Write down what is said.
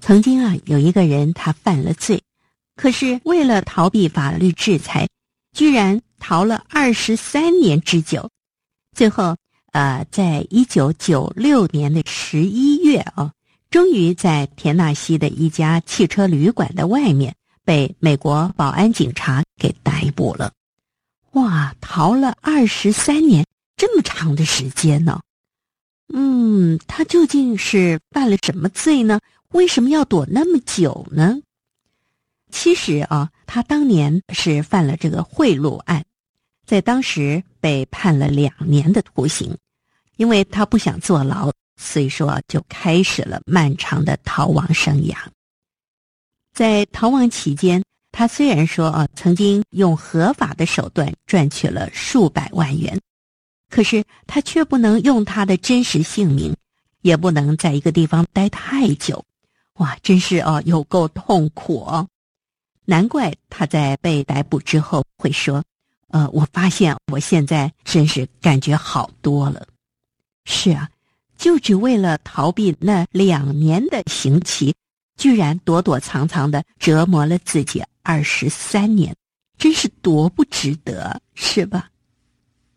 曾经有一个人他犯了罪，可是为了逃避法律制裁，居然逃了23年之久。最后在1996年的11月终于在田纳西的一家汽车旅馆的外面被美国保安警察给逮捕了。哇，逃了23年，这么长的时间呢？他究竟是犯了什么罪呢？为什么要躲那么久呢？其实他当年是犯了这个贿赂案，在当时被判了2年的徒刑。因为他不想坐牢，所以说就开始了漫长的逃亡生涯。在逃亡期间，他虽然说曾经用合法的手段赚取了数百万元，可是他却不能用他的真实姓名，也不能在一个地方待太久。哇，真是有够痛苦难怪他在被逮捕之后会说我发现我现在真是感觉好多了。是啊，就只为了逃避那2年的刑期，居然躲躲藏藏的折磨了自己23年，真是多不值得，是吧？